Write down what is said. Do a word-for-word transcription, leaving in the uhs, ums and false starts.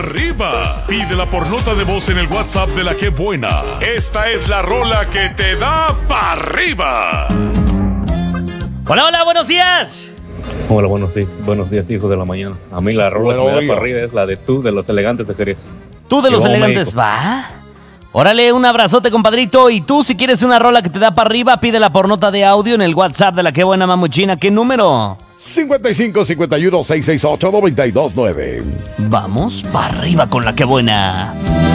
Arriba. Pídela por nota de voz en el WhatsApp de La Que Buena. Esta es la rola que te da para arriba. Hola, hola, buenos días. Hola, buenos días, buenos días, hijos de la mañana. A mí la rola Bueno, que me da oiga. para arriba es la de Tú, de los Elegantes de Jerez. Tú de los Yo, elegantes, México. va. Órale, un abrazote, compadrito. Y tú, si quieres una rola que te da para arriba, pídela por nota de audio en el WhatsApp de La Que Buena Mamuchina. ¿Qué número? cincuenta y cinco, cincuenta y uno, seiscientos sesenta y ocho, noventa y dos nueve. Vamos para arriba con La Que Buena.